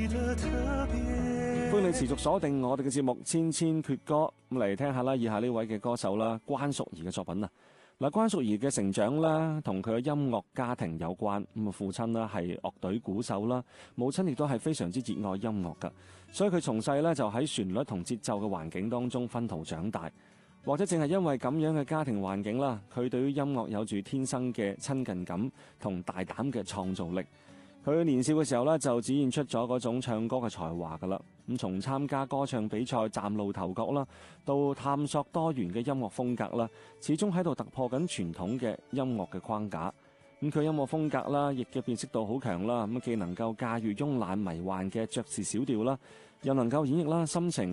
歡迎你持續鎖定我哋嘅節目《千千闕歌》，咁嚟聽下啦。以下呢位嘅歌手啦，關淑怡嘅作品啊。嗱，關淑怡嘅成長啦，同佢嘅音樂家庭有關。咁啊，父親啦係樂隊鼓手啦，母親亦都係非常之熱愛音樂噶，所以佢從細咧就喺旋律同節奏嘅環境當中熏陶長大。或者正係因為咁樣嘅家庭環境啦，佢對於音樂有住天生嘅親近感同大膽嘅創造力。佢年少嘅時候咧就展現出咗嗰種唱歌嘅才華噶啦。咁從參加歌唱比賽嶄露頭角啦，到探索多元嘅音樂風格啦，始終喺度突破緊傳統嘅音樂嘅框架。咁佢音樂風格啦，亦嘅辨識度好強啦。咁既能夠駕馭慵懶迷幻嘅爵士小調啦，又能夠演繹啦心情